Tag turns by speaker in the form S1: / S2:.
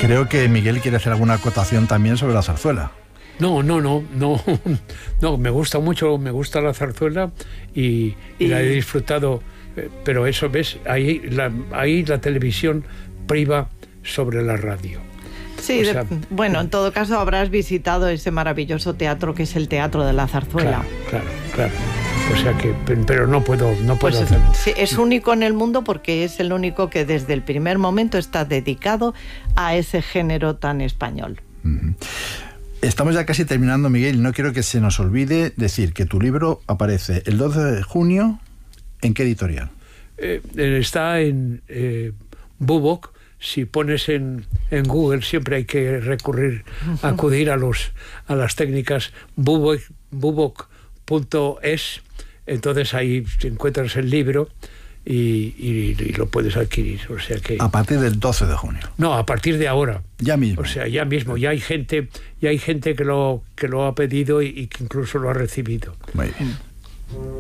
S1: Creo que Miguel quiere hacer alguna acotación también sobre la zarzuela.
S2: No, me gusta mucho, me gusta la zarzuela y la he disfrutado, pero eso, ¿ves? Ahí la televisión priva sobre la radio.
S3: Sí, bueno, en todo caso habrás visitado ese maravilloso teatro que es el Teatro de la Zarzuela.
S2: Claro. O sea que, pero no puedo hacerlo.
S3: Sí, es único en el mundo porque es el único que desde el primer momento está dedicado a ese género tan español.
S1: Estamos ya casi terminando, Miguel, y no quiero que se nos olvide decir que tu libro aparece el 12 de junio, ¿en qué editorial?
S2: Está en Bubok. Si pones en Google, siempre hay que acudir a las técnicas bubok.es. Entonces ahí encuentras el libro y lo puedes adquirir. O sea que
S1: a partir del 12 de junio.
S2: No, a partir de ahora.
S1: Ya mismo.
S2: O sea, ya mismo. Ya hay gente que lo ha pedido y que incluso lo ha recibido.
S1: Muy bien.